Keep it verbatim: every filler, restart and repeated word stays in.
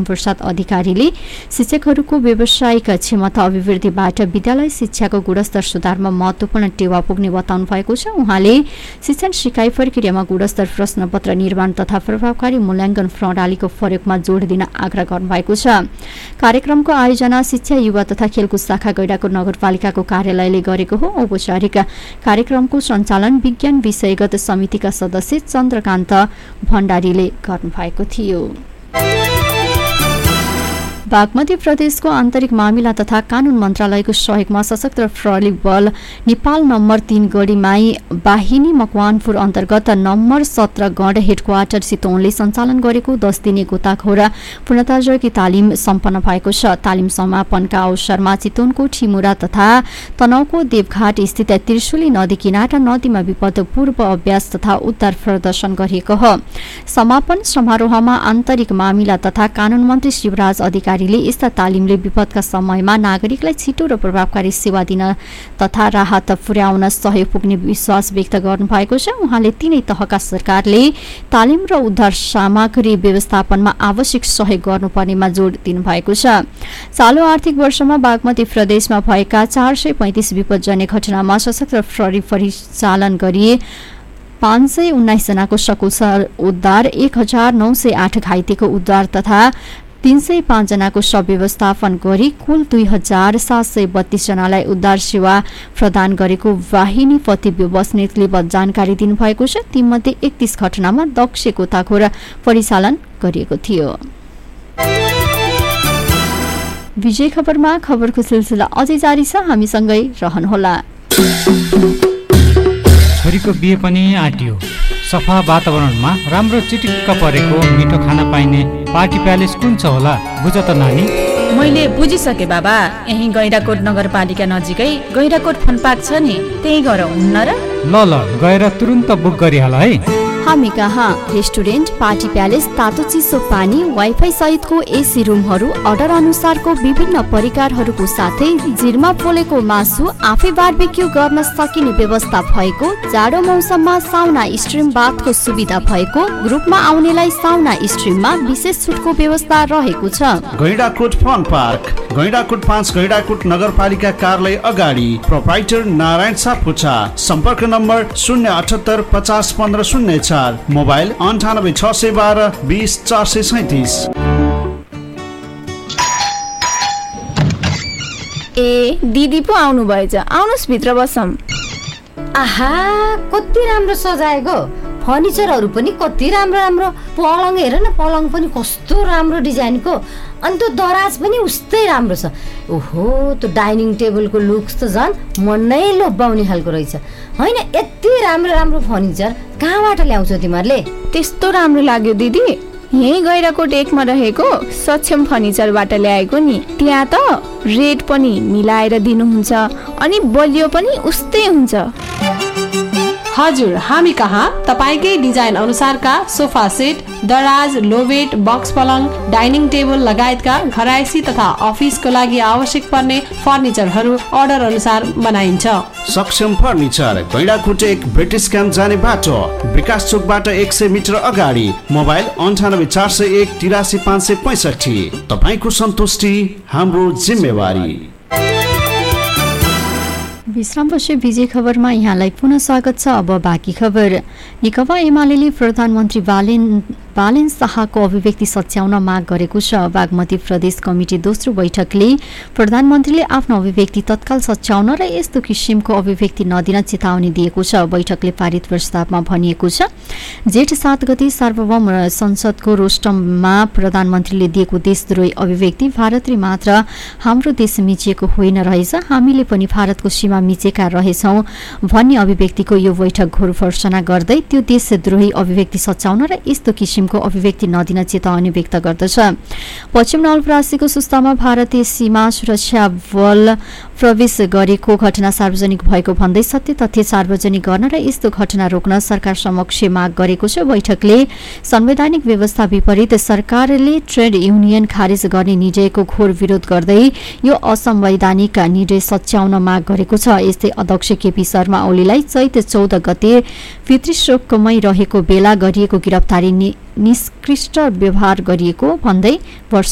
रामप्रसाद अधिकारीले शिक्षकहरूको व्यावसायिक क्षमता अभिवृद्धिबाट विद्यालय शिक्षाको गुणस्तर सुधारमा महत्त्वपूर्ण टेवा पुग्ने बताउनु भएको छ। उहाँले शिक्षण सिकाइ प्रक्रियामा गुणस्तर प्रश्नपत्र निर्माण तथा प्रभावकारी मूल्याङ्कन प्रणालीको प्रयोगमा जोड दिन आग्रह गर्नुभएको छ। कार्यक्रमको आयोजना शिक्षा युवा तथा खेलकुद शाखा गैंडाकोट नगरपालिकाको कार्यालयले गरेको हो। औपचारिक कार्यक्रमको सञ्चालन विज्ञान विषयगत समितिका सदस्य चन्द्रकान्त भण्डारीले गर्नुभएको थियो। बागमती प्रदेशको आन्तरिक मामिला तथा कानून मन्त्रालयको सहयोगमा सशस्त्र प्रहरी बल नेपाल नम्बर तीन गढीमाई बाहिनी मकवानपुर अन्तर्गत नम्बर सत्र गढ हेडक्वार्टर चितवनले सञ्चालन गरेको दस दिने गोताखोर पूर्णताजयकी तालिम सम्पन्न भएको छ। तालिम समापनका अवसरमा चितवनको ठिमुरा तथा तनहुको देवघाट स्थित त्रिशुली नदी किनारा नदीमा विपद पूर्व अभ्यास तथा उद्धार प्रदर्शन गरिएको हो। समापन समारोहमा आन्तरिक मामिला तथा कानून मन्त्री शिवराज अधिकारी यस्ता तालिमले विपदका समयमा नागरिकलाई छिटो र प्रभावकारी सेवा दिन तथा राहत पुर्याउन सहयोग पुग्ने विश्वास व्यक्त गर्नुभएको छ। उहाँले तीनै तहका सरकारले तालिम र उद्धार सामग्री व्यवस्थापनमा आवश्यक सहयोग गर्नुपर्नेमा जोड दिनुभएको छ। चालु आर्थिक वर्षमा बागमती प्रदेशमा भएका चार सय पैंतिस विपदजन्य घटनामा सशस्त्र प्रहरी परिचालन गरिए पाँच सय उन्नाइस जनाको सकुशल उद्धार, एक हजार नौ सय आठ घाइतेको उद्धार तथा तीन सय पाँच जनाको शव व्यवस्थापन गरी कुल दुई हजार सात सय बत्तीस जनालाई उद्धार सेवा प्रदान गरेको वाहिनी पति बस्नेतले जानकारी दिनुभएको छ। तीमध्ये एकतीस घटनामा दक्ष गोताखोर परिचालन गरिएको थियो। विजय खबरमा खबरको सिलसिला अझै जारी छ, हामीसँगै रहनुहोला। छोरीको बिहे पनि आँटियो। सफा वातावरणमा राम्रो चिटिक्क परेको मिठो खाना पाइने पार्टी प्यालेस कुन छ होला बुझ त नानी। मैले बुझिसके बाबा, यही गैंडाकोट नगरपालिका नजिकै गैंडाकोट फन पार्क छ नि, त्यही गएर हुन्न र? ल ल गएर तुरुन्त बुक गरिहाल है। हामी कहाँ रेस्टुरेन्ट, पार्टी प्यालेस, तातो चिसो पानी, वाइफाई सहितको एसी रुमहरू, अर्डर अनुसारको विभिन्न परिकारहरूको साथै जिरमा पोलेको मासु, आफै बारबेक्यू गर्न सकिने व्यवस्था भएको, जाडो मौसममा साउना स्ट्रिम बाथको सुविधा भएको, ग्रुपमा आउनेलाई साउना स्ट्रिममा विशेष छुटको व्यवस्था रहेको छ। गैंडाकोट फन पार्क, गैंडाकोट पाँच, गैंडाकोट नगरपालिका कार्यालय अगाडि, प्रोप्राइटर नारायण सापकोटा। सम्पर्क नम्बर शून्य अठहत्तर पचास पन्ध्र शून्य चार, मोबाइल अन्ठानब्बे छ सय बाह्र बीस चार सय सैतिस। ए दिदी पो आउनु भएछ, आउनुस् भित्र बसौँ। आहा कति राम्रो सजाएको, फर्निचरहरू पनि कति राम्रो राम्रो, पलङ हेर न, पलङ पनि कस्तो राम्रो डिजाइनको, अनि त्यो दराज पनि उस्तै राम्रो छ। ओहो त्यो डाइनिङ टेबलको लुक्स त झन् मन नै लोभ्याउने खालको रहेछ होइन। यति राम्रो राम्रो फर्निचर कहाँबाट ल्याउँछौ तिमीहरूले? त्यस्तो राम्रो लाग्यो दिदी, यही गैंडाकोट एकमा रहेको सक्षम फर्निचरबाट ल्याएको नि। त्यहाँ त रेट पनि मिलाएर दिनुहुन्छ अनि बलियो पनि उस्तै हुन्छ। हजुर, हामी कहाँ तपाईकै डिजाइन अनुसारका सोफा सेट, दराज, लोभेट, बक्स पलङ, डाइनिङ टेबल लगायतका घरायसी तथा अफिसको लागि आवश्यक पर्ने फर्निचरहरू अर्डर अनुसार बनाइन्छ। सक्षम फर्निचर, गैंडाकोट एक ब्रिटिस क्याम्प जाने बाटो, विकास चोकबाट एक सय मिटर अगाडि। मोबाइल अन्ठानब्बे चार सय एक तिरासी पाँच सय पैँसठी। तपाईँको सन्तुष्टि हाम्रो जिम्मेवारी। विश्रामपछि विजय खबरमा यहाँलाई पुनः स्वागत छ। अब बाँकी खबर। नेकपा एमाले प्रधानमन्त्री बालेन बालेन शाहको अभिव्यक्ति सच्याउन माग गरेको छ। बागमती प्रदेश कमिटी दोस्रो बैठकले प्रधानमन्त्रीले आफ्नो अभिव्यक्ति तत्काल सच्याउन र यस्तो किसिमको अभिव्यक्ति नदिन चेतावनी दिएको छ। बैठकले पारित प्रस्तावमा भनिएको छ, जेठ सात गते सार्वभौम संसदको रोस्टममा प्रधानमन्त्रीले दिएको देशद्रोही अभिव्यक्ति भारतले मात्र हाम्रो देश मिचिएको होइन रहेछ, हामीले पनि भारतको सीमा मिचेका रहेछौं भन्ने अभिव्यक्तिको यो बैठक घोर भर्सना गर्दै त्यो देशद्रोही अभिव्यक्ति सच्याउन र यस्तो किसिमको अभिव्यक्ति नदिन चेतावनी व्यक्त गर्दछ। पश्चिम नवलपरासीको सुस्तामा भारतीय सीमा सुरक्षा बल प्रवेश गरेको घटना सार्वजनिक भएको भन्दै सत्य तथ्य सार्वजनिक गर्न र यस्तो घटना रोक्न सरकार समक्ष माग गरेको छ। बैठकले संवैधानिक व्यवस्था विपरीत सरकारले ट्रेड युनियन खारेज गर्ने निर्णयको घोर विरोध गर्दै यो असंवैधानिक निर्णय सच्याउन माग गरेको छ। यस्तै अध्यक्ष केपी शर्मा ओलीलाई चैत चौध गते पितृशोकमै रहेको बेला गरिएको गिरफ्तारी निष्कृष्ट व्यवहार गरिएको भन्दै वर्ष